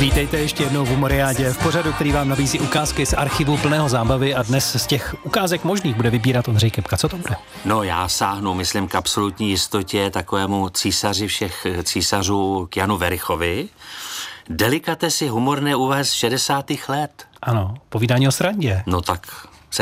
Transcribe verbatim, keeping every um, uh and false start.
Vítejte ještě jednou v Humoriádě, v pořadu, který vám nabízí ukázky z archivu plného zábavy, a dnes z těch ukázek možných bude vybírat Ondřej Kepka. Co to bude? No já sáhnu, myslím, k absolutní jistotě takovému císaři všech císařů, k Janu Verichovi. Delikatesy humorné úvahy z šedesátých let. Ano, povídání o srandě. No tak